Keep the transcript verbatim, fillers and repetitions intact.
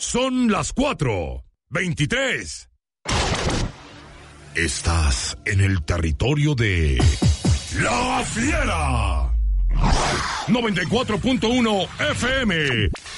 Son las cuatro veintitrés. Estás en el territorio de La Fiera. noventa y cuatro punto uno F M.